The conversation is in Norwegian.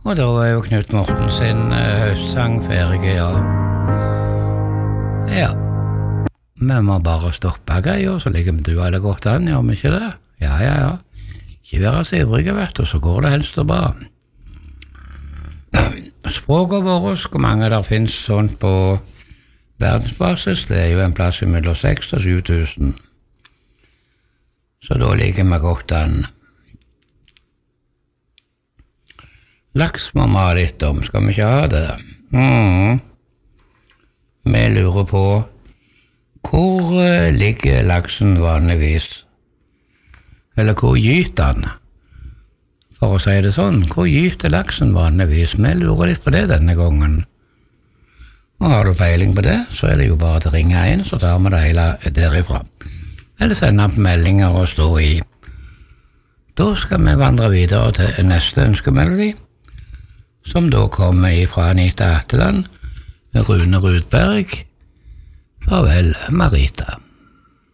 Og da var jo Knut Morten sin høstsangferie, ja. Ja. Vi må bare stoppe greier, så ligger vi du alle godt an, gjør vi ikke det? Ja. Ikke være så ivrige, vet du, så går det helst og bra. Språket vårt, hvor mange der finnes sånn på verdensbasis, det er jo en plass mellom 6 og 7 000. Så da ligger vi godt an. Laks må vi ha litt om, skal vi ikke ha det? Vi lurer på, hvor ligger laksen vanligvis? Eller hvor gyter den? For å si det sånn, hvor gyter laksen vanligvis? Vi lurer litt på det denne gangen. Og har du feiling på det, så er det jo bare til å ringe inn, så tar vi det hele derifra. Eller sende opp meldinger og stå i. Da skal vi vandre videre til neste ønskemelodi, som da kommer fra Anita Atteland, Rune Rudberg. Farvel, Marita.